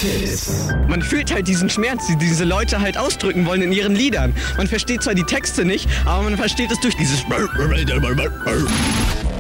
Kids. Man fühlt halt diesen Schmerz, die diese Leute halt ausdrücken wollen in ihren Liedern. Man versteht zwar die Texte nicht, aber man versteht es durch dieses